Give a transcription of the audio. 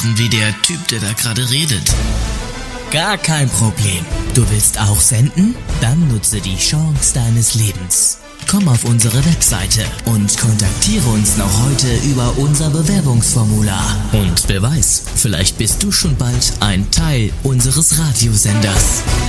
werden wie der Typ, der da gerade redet. Gar kein Problem. Du willst auch senden? Dann nutze die Chance deines Lebens. Komm auf unsere Webseite und kontaktiere uns noch heute über unser Bewerbungsformular. Und wer weiß, vielleicht bist du schon bald ein Teil unseres Radiosenders.